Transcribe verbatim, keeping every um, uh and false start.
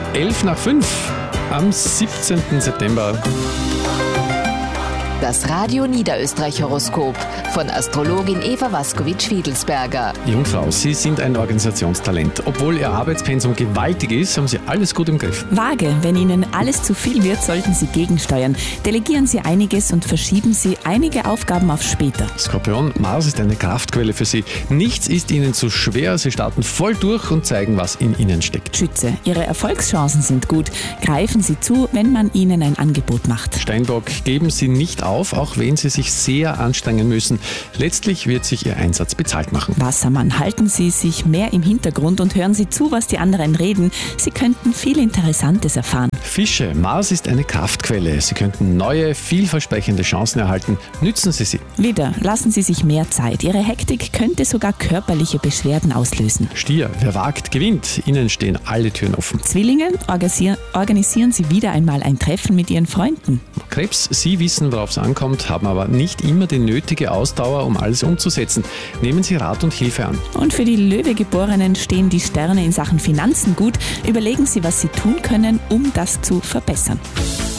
elf nach fünf am siebzehnten September. Das Radio Niederösterreich Horoskop von Astrologin Eva Waskowitsch-Wiedelsberger. Jungfrau, Sie sind ein Organisationstalent. Obwohl Ihr Arbeitspensum gewaltig ist, haben Sie alles gut im Griff. Waage, wenn Ihnen alles zu viel wird, sollten Sie gegensteuern. Delegieren Sie einiges und verschieben Sie einige Aufgaben auf später. Skorpion, Mars ist eine Kraftquelle für Sie. Nichts ist Ihnen zu schwer. Sie starten voll durch und zeigen, was in Ihnen steckt. Schütze, Ihre Erfolgschancen sind gut. Greifen Sie zu, wenn man Ihnen ein Angebot macht. Steinbock, geben Sie nicht auf, auch wenn Sie sich sehr anstrengen müssen. Letztlich wird sich Ihr Einsatz bezahlt machen. Wassermann, halten Sie sich mehr im Hintergrund und hören Sie zu, was die anderen reden. Sie könnten viel Interessantes erfahren. Fische, Mars ist eine Kraftquelle. Sie könnten neue, vielversprechende Chancen erhalten. Nützen Sie sie. Widder, lassen Sie sich mehr Zeit. Ihre Hektik könnte sogar körperliche Beschwerden auslösen. Stier, wer wagt, gewinnt. Ihnen stehen alle Türen offen. Zwillinge, organisieren, organisieren Sie wieder einmal ein Treffen mit Ihren Freunden. Krebs, Sie wissen, worauf es ankommt, haben aber nicht immer die nötige Ausdauer, um alles umzusetzen. Nehmen Sie Rat und Hilfe an. Und für die Löwe-Geborenen stehen die Sterne in Sachen Finanzen gut. Überlegen Sie, was Sie tun können, um das zu verbessern.